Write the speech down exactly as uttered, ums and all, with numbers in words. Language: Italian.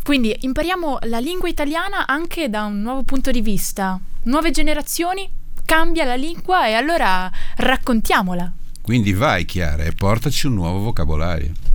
Quindi impariamo la lingua italiana anche da un nuovo punto di vista. Nuove generazioni, cambia la lingua e allora raccontiamola. Quindi vai Chiara e portaci un nuovo vocabolario.